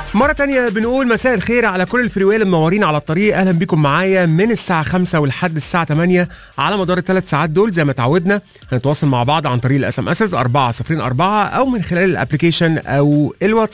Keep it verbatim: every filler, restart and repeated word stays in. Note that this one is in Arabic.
مرة تانية بنقول مساء الخير على كل الفريوية اللي منورين على الطريق. أهلا بكم معايا من الساعة خمسة ولحد الساعة تمانية على مدار الثلاث ساعات دول. زي ما تعودنا هنتواصل مع بعض عن طريق الاس ام اس أربعة صفر أربعة أو من خلال الابليكيشن أو الواتس.